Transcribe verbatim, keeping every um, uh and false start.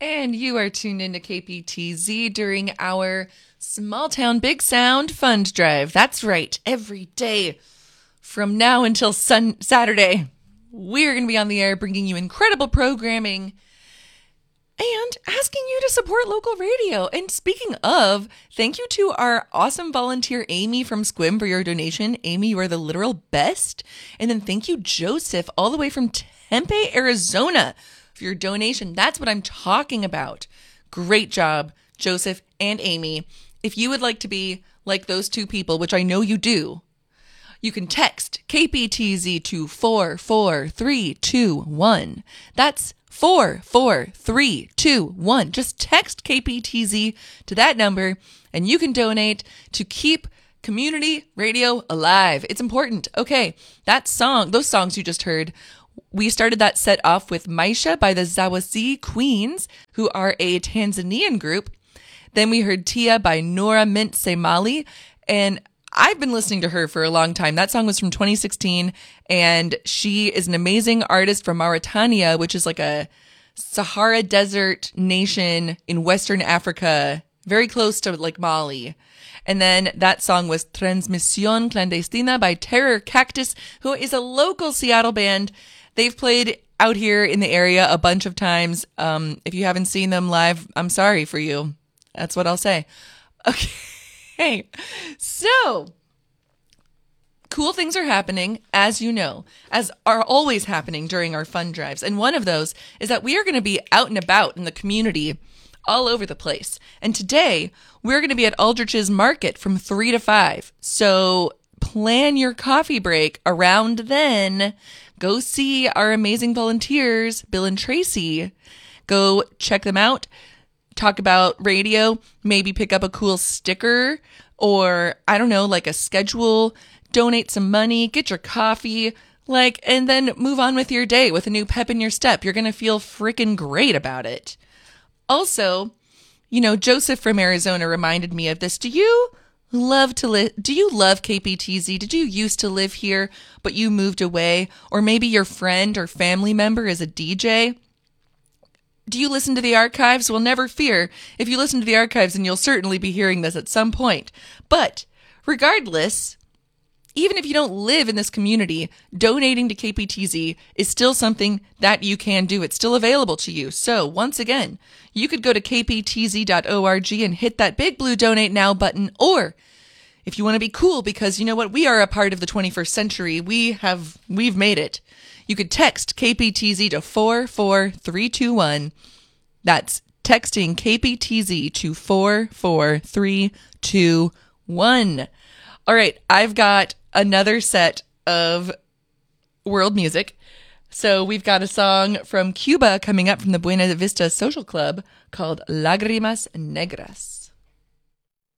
And you are tuned into K P T Z during our Small Town Big Sound Fund Drive. That's right. Every day from now until sun- Saturday, we're going to be on the air bringing you incredible programming and asking you to support local radio. And speaking of, thank you to our awesome volunteer, Amy from Squim, for your donation. Amy, you are the literal best. And then thank you, Joseph, all the way from Tempe, Arizona, for your donation. That's what I'm talking about. Great job, Joseph and Amy. If you would like to be like those two people, which I know you do, you can text K P T Z to four four three two one. That's four four three two one. Just text K P T Z to that number and you can donate to keep community radio alive. It's important. Okay, that song, those songs you just heard, we started that set off with Maisha by the Zawasi Queens, who are a Tanzanian group. Then we heard Tia by Nora Mint Semali, and I've been listening to her for a long time. That song was from twenty sixteen, and she is an amazing artist from Mauritania, which is like a Sahara Desert nation in Western Africa, very close to like Mali. And then that song was Transmisión Clandestina by Terror Cactus, who is a local Seattle band. They've played out here in the area a bunch of times. Um, if you haven't seen them live, I'm sorry for you. That's what I'll say. Okay. So, cool things are happening, as you know, as are always happening during our fun drives. And one of those is that we are going to be out and about in the community all over the place. And today, we're going to be at Aldrich's Market from three to five. So, plan your coffee break around then. Go see our amazing volunteers, Bill and Tracy. Go check them out. Talk about radio, maybe pick up a cool sticker or, I don't know, like a schedule, donate some money, get your coffee, like, and then move on with your day with a new pep in your step. You're going to feel freaking great about it. Also, you know, Joseph from Arizona reminded me of this. Do you love to live? Do you love K P T Z? Did you used to live here, but you moved away? Or maybe your friend or family member is a D J? Do you listen to the archives? Well, never fear. If you listen to the archives, then you'll certainly be hearing this at some point. But regardless, even if you don't live in this community, donating to K P T Z is still something that you can do. It's still available to you. So once again, you could go to k p t z dot org and hit that big blue donate now button. Or if you want to be cool, because you know what? We are a part of the twenty-first century. We have, we've made it. You could text K P T Z to four four three two one. That's texting K P T Z to four four three two one. All right, I've got another set of world music. So we've got a song from Cuba coming up from the Buena Vista Social Club called Lágrimas Negras.